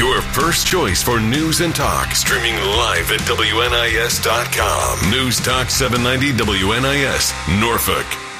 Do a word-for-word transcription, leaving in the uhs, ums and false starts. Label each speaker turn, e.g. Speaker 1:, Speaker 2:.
Speaker 1: Your first choice for news and talk. Streaming live at W N I S dot com. News Talk seven ninety W N I S, Norfolk.